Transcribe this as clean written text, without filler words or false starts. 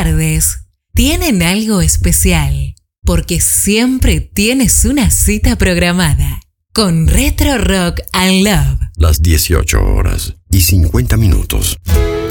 tardes tienen algo especial, porque siempre tienes una cita programada con Retro Rock and Love. Las 18 horas y 50 minutos.